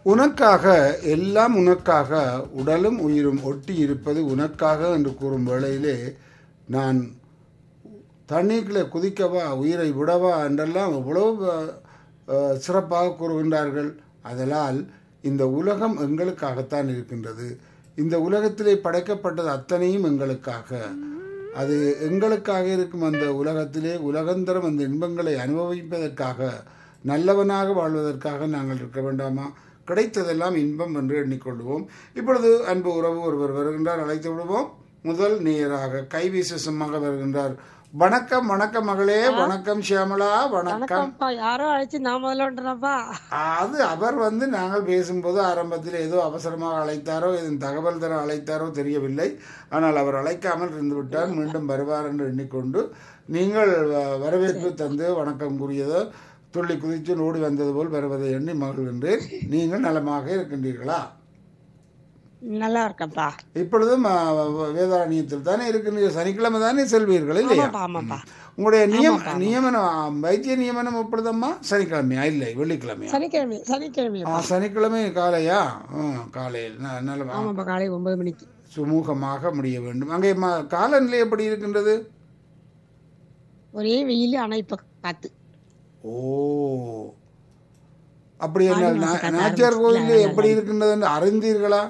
உனக்காக எல்லாம் உனக்காக உடலும் உயிரும் ஒட்டி இருப்பது உனக்காக என்று கூறும் வேளையிலே நான் தண்ணீர்களை குதிக்கவா உயிரை விடவா என்றெல்லாம் எவ்வளவு சிறப்பாக கூறுகின்றார்கள். அதனால் இந்த உலகம் எங்களுக்காகத்தான் இருக்கின்றது. இந்த உலகத்திலே படைக்கப்பட்டது அத்தனையும் எங்களுக்காக. அது எங்களுக்காக இருக்கும் அந்த உலகத்திலே உலகந்தரம் அந்த இன்பங்களை அனுபவிப்பதற்காக, நல்லவனாக வாழ்வதற்காக நாங்கள் இருக்க வேண்டாமா? கிடைத்ததெல்லாம் இன்பம் என்று எண்ணிக்கொள்வோம். இப்பொழுது அன்பு உறவு ஒருவர் வருகின்றார், அழைத்து விடுவோம். முதல் நேராக கைவீசமாக வருகின்றார். வணக்கம் வணக்கம் மகளே. வணக்கம் ஷியாமலா. வணக்கம். யாரோ அழைச்சு நான் முதல்ல அது அவர் நாங்கள் பேசும்போது ஆரம்பத்தில் ஏதோ அவசரமாக அழைத்தாரோ எதுவும் தகவல் தர அழைத்தாரோ தெரியவில்லை. ஆனால் அவர் அழைக்காமல் இருந்து விட்டார். மீண்டும் வருவார் என்று எண்ணிக்கொண்டு நீங்கள் வரவேற்பு தந்து வணக்கம் கூறியதோ துள்ளி குதித்து ஓடி வந்தது போல் வருவதை எண்ணி மகிழ்கின்றேன். நீங்கள் நலமாக இருக்கின்றீர்களா? நல்லா இருக்கப்பா. இப்பொழுதும் வேதாரண்யத்தில் தானே இருக்கின்ற, சனிக்கிழமை தானே செல்வீர்கள் இல்லையா? உங்களுடைய நியமனம் வைத்திய நியமனம் எப்பொழுதம்மா? சனிக்கிழமையா? இல்லை, வெள்ளிக்கிழமையா? சனிக்கிழமை காலையா? காலையில் நல்ல காலை 9 மணிக்கு சுமூகமாக முடிய வேண்டும். அங்கே காலநிலை எப்படி இருக்கின்றது? ஒரே வெயில், ஆனா இப்ப காத்து. ஓ, அப்படி என்ன நாச்சியார் கோவில் எப்படி இருக்கின்றது என்று அறிந்தீர்களா?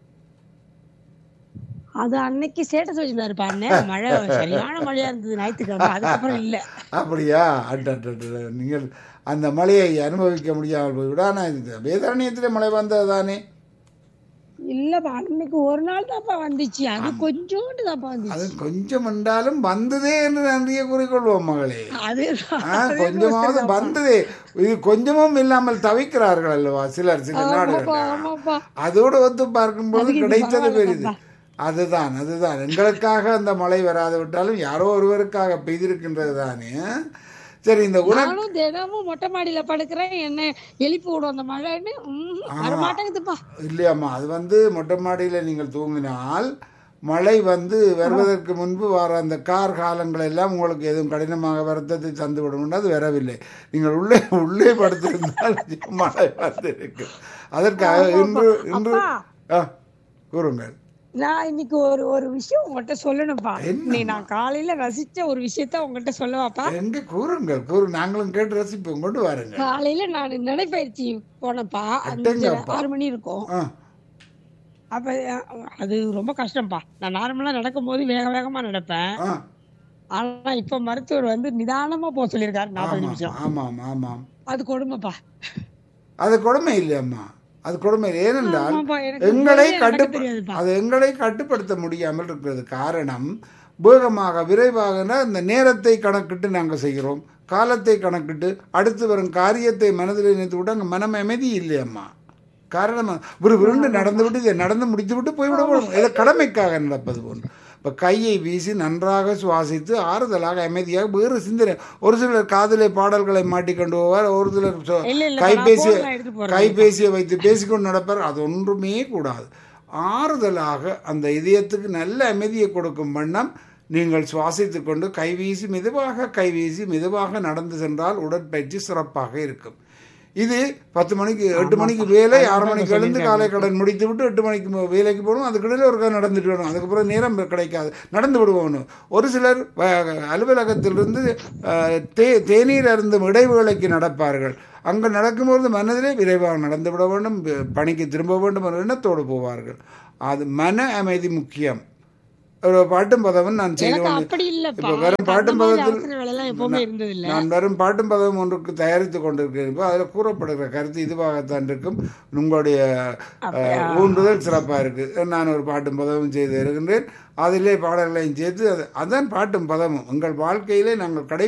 அது அன்னைக்கு ஸ்டேட்டஸ் வச்சிருந்தாருப்பா. மழை, சரியான மழையா இருந்தது ஞாயிற்றுக்கிழமை. அதுக்கப்புறம் இல்ல. அப்படியா? நீங்கள் அந்த மழையை அனுபவிக்க முடியாமல் போய்விட. ஆனா வேதாரண்யத்திலே மழை வந்தது தானே? இல்லப்பா, அன்னைக்கு ஒரு நாள் தான்ப்பா வந்துச்சு. அது கொஞ்சோண்டு தான்ப்பா வந்துச்சு. அது கொஞ்சம் என்றாலும் வந்ததே என்று நன்றியை கூறிக்கொள்வோம் மகளே. கொஞ்சமாவது வந்ததே. இது கொஞ்சமும் இல்லாமல் தவிக்கிறார்கள் அல்லவா சில நாடுகள். அதோடு ஒத்து பார்க்கும்போது கிடைத்தது பெரிது. அதுதான் எங்களுக்காக அந்த மழை வராது விட்டாலும் யாரோ ஒருவருக்காக பெய்திருக்கின்றது தானே. சரி, இந்த தினமும் மொட்டை மாடியில படுக்கிறேன், என்ன எழுப்பி விடும் அந்த மழைன்னு. வரமாட்டேங்குதுப்பா. இல்லையாம்மா, அது மொட்டை மாடியில நீங்கள் தூங்கினால் மழை வருவதற்கு முன்பு வர அந்த கார் காலங்கள் எல்லாம் உங்களுக்கு எதுவும் கடினமாக வருத்தத்தை தந்து விடும். அது வரவில்லை. நீங்கள் உள்ளே படுத்திருந்தால் மழை வந்திருக்கு. அதற்காக இன்று கூறுங்கள். நான் இன்னைக்கு ஒரு விஷயம் உங்கள்கிட்ட சொல்லணும்ப்பா. நான் காலையில ரசிச்ச ஒரு விஷயத்த உங்கள்கிட்ட சொல்லவாப்பா? எங்க கூறுங்கள், நாங்களும் கேட்டு ரசிப்போம். கொண்டு வாருங்க. காலையில நான் நடைப்பயிற்சி போனப்பா. 6 மணி இருக்கும். அப்ப அது ரொம்ப கஷ்டம்ப்பா. நான் நார்மலா நடக்கும் போது வேகமா நடப்பேன். ஆனா இப்ப மருத்துவர் நிதானமா போக சொல்லியிருக்காரு. 40 நிமிஷம். ஆமாம். அது கொடுமைப்பா. அது கொடுமை இல்லையம்மா, அது கொடுமை. ஏனென்றால் எங்களை கட்டுப்படுத்த முடியாமல் இருக்கிறது. காரணம், வேகமாக விரைவாக இந்த நேரத்தை கணக்கிட்டு நாங்கள் செய்கிறோம், காலத்தை கணக்கிட்டு அடுத்து வரும் காரியத்தை மனதில் நினைத்து விட்டு அங்கே மனம் அமைதி இல்லையம்மா. காரணம், விருண்டு நடந்து முடித்து விட்டு போய்விட போகணும். இதை கடமைக்காக நடப்பது போன்று. இப்போ கையை வீசி நன்றாக சுவாசித்து ஆறுதலாக அமைதியாக வேறு சிந்தனை. ஒரு சிலர் காதலை பாடல்களை மாட்டிக்கொண்டு போவார், ஒரு சிலர் கைபேசியை வைத்து பேசிக்கொண்டு நடப்பார். அது ஒன்றுமே கூடாது. ஆறுதலாக அந்த இதயத்துக்கு நல்ல அமைதியை கொடுக்கும் வண்ணம் நீங்கள் சுவாசித்து கொண்டு கைவீசி மெதுவாக நடந்து சென்றால் உடற்பயிற்சி சிறப்பாக இருக்கும். இது 10 மணிக்கு 8 மணிக்கு வேலை, 6 மணிக்கு எழுந்து காலை கடன் முடித்து விட்டு 8 மணிக்கு வேலைக்கு போகணும். அதுக்கிடையில் ஒரு நடந்துட்டு வரணும். அதுக்கப்புறம் நேரம் கிடைக்காது, நடந்து விடுவோம். ஒரு சிலர் அலுவலகத்திலிருந்து தேநீர் அருந்தும் இடைவேளைக்கு நடப்பார்கள். அங்கே நடக்கும்போது மனதிலே விரைவாக நடந்து விட வேண்டும், பணிக்கு திரும்ப வேண்டும் என்ற எண்ணத்தோடு போவார்கள். அது மன அமைதி முக்கியம். ஒரு பாட்டும் பதவும் நான் செய்து இப்போ வெறும் பாட்டும் பதத்தில் நான் வெறும் பாட்டும் பதவும் ஒன்றுக்கு தயாரித்து கொண்டிருக்கிறேன். அதில் கூறப்படுகிற கருத்து இதுவாகத்தான் இருக்கும். உங்களுடைய ஊன்றுதல் சிறப்பாக இருக்கு. நான் ஒரு பாட்டும் பதவும் செய்து இருக்கின்றேன். அதிலே பாடல்களையும் சேர்த்து அதான் பாட்டும் பதமும் எங்கள் வாழ்க்கையிலே நாங்கள்